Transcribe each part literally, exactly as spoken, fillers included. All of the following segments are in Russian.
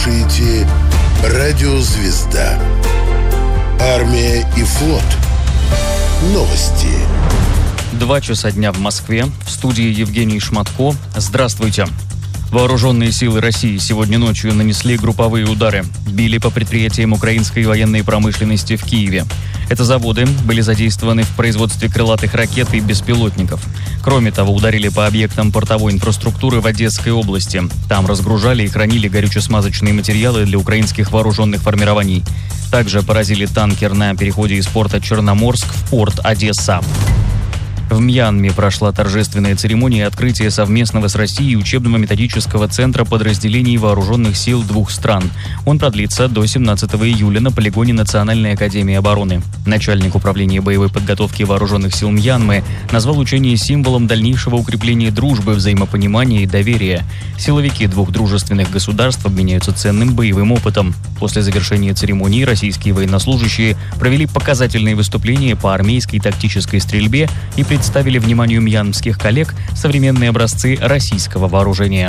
слушаете «Радио Звезда». Армия и флот. Новости. Два часа дня в Москве. В студии Евгений Шматко. Здравствуйте. Вооруженные силы России сегодня ночью нанесли групповые удары. Били по предприятиям украинской военной промышленности в Киеве. Это заводы были задействованы в производстве крылатых ракет и беспилотников. Кроме того, ударили по объектам портовой инфраструктуры в Одесской области. Там разгружали и хранили горюче-смазочные материалы для украинских вооруженных формирований. Также поразили танкер на переходе из порта Черноморск в порт Одесса. В Мьянме прошла торжественная церемония открытия совместного с Россией учебно-методического центра подразделений вооруженных сил двух стран. Он продлится до семнадцатого июля на полигоне Национальной академии обороны. Начальник управления боевой подготовки вооруженных сил Мьянмы назвал учение символом дальнейшего укрепления дружбы, взаимопонимания и доверия. Силовики двух дружественных государств обменяются ценным боевым опытом. После завершения церемонии российские военнослужащие провели показательные выступления по армейской тактической стрельбе и представили вниманию мьянмских коллег современные образцы российского вооружения.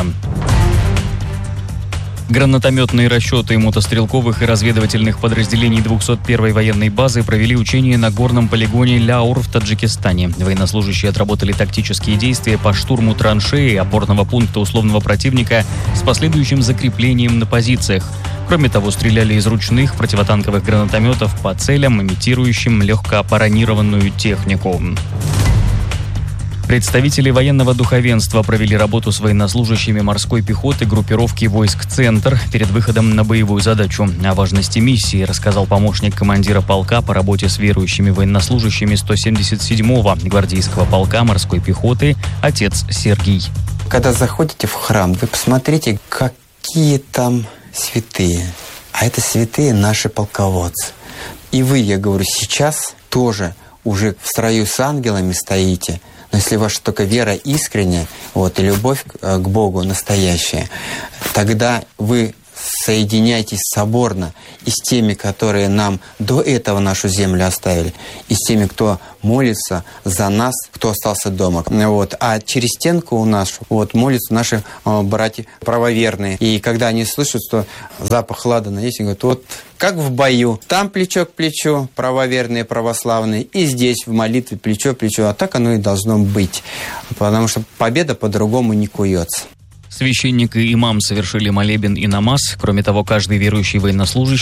Гранатометные расчеты мотострелковых и разведывательных подразделений двухсот первой военной базы провели учения на горном полигоне Ляур в Таджикистане. Военнослужащие отработали тактические действия по штурму траншеи опорного пункта условного противника с последующим закреплением на позициях. Кроме того, стреляли из ручных противотанковых гранатометов по целям, имитирующим легкоаппаронированную технику. Представители военного духовенства провели работу с военнослужащими морской пехоты группировки войск «Центр» перед выходом на боевую задачу. О важности миссии рассказал помощник командира полка по работе с верующими военнослужащими сто семьдесят седьмого гвардейского полка морской пехоты отец Сергий. Когда заходите в храм, вы посмотрите, какие там святые. А это святые наши полководцы. И вы, я говорю, сейчас тоже уже в строю с ангелами стоите. Но если ваша только вера искренняя, вот, и любовь к Богу настоящая, тогда вы соединяйтесь соборно и с теми, которые нам до этого нашу землю оставили, и с теми, кто молится за нас, кто остался дома. Вот. А через стенку у нас вот, молятся наши э, братья правоверные. И когда они слышат, что запах ладана есть, они говорят, вот как в бою, там плечо к плечу, правоверные, православные, и здесь в молитве плечо к плечу. А так оно и должно быть, потому что победа по-другому не куется. Священник и имам совершили молебен и намаз. Кроме того, каждый верующий военнослужащий